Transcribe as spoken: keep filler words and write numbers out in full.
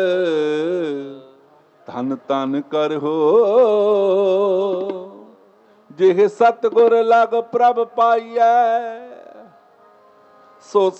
ਧਨ ਧਨ ਕਰ ਹੋ ਜਿਹ ਸਤਿਗੁਰ ਲਗ ਪ੍ਰਭ ਪਾਈਐ, ਸੋ